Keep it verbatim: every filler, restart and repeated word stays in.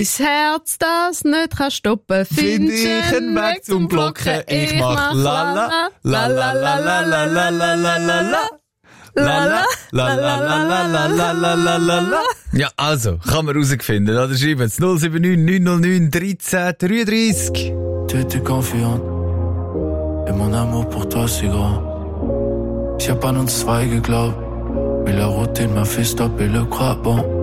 Dein Herz, das nicht kann stoppen, Find ich einen Weg zum Blocken. Ich mach la la la la la la la la la la la la. La la la la la la la la la la la la. Ja, also, kann man rausfinden, oder? Schreiben Sie null sieben neun neun null neun dreizehn dreiunddreißig. Tu étais confiante, et mon amour pour toi si grand. Ich hab an uns zwei geglaubt, mais la routine m'a fait stopper le croix, bon.